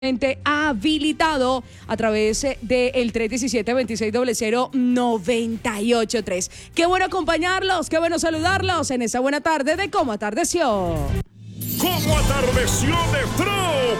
habilitado a través del 317-2600-983. Qué bueno acompañarlos, qué bueno saludarlos en esta buena tarde de Cómo Atardeció. ¿Cómo atardeció de Pro